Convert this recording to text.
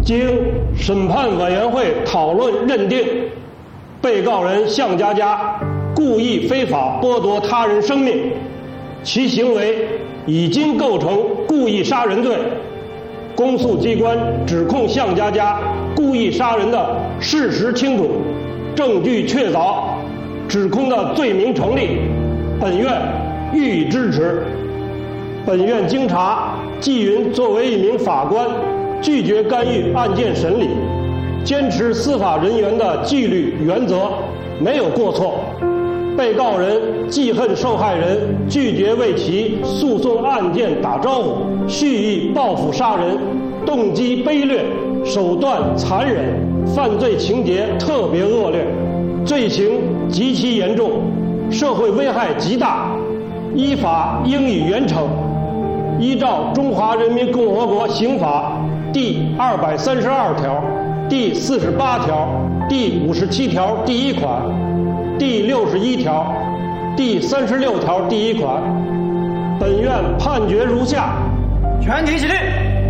经审判委员会讨论认定，被告人向佳佳故意非法剥夺他人生命，其行为已经构成故意杀人罪。公诉机关指控向佳佳故意杀人的事实清楚，证据确凿，指控的罪名成立，本院予以支持。本院经查，纪云作为一名法官，拒绝干预案件审理，坚持司法人员的纪律原则，没有过错。被告人记恨受害人，拒绝为其诉讼案件打招呼，蓄意报复杀人，动机卑劣，手段残忍，犯罪情节特别恶劣，罪行极其严重，社会危害极大，依法应予严惩。依照《中华人民共和国刑法》第232条、第48条、第57条第1款、第61条、第36条第1款，本院判决如下： 全体起立。